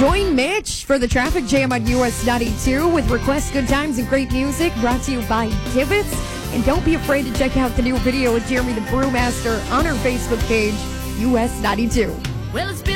Join Mitch for the traffic jam on US 92 with Request Good Times and Great Music, brought to you by Gibbets. And don't be afraid to check out the new video with Jeremy the Brewmaster on our Facebook page, US 92. Well, it's been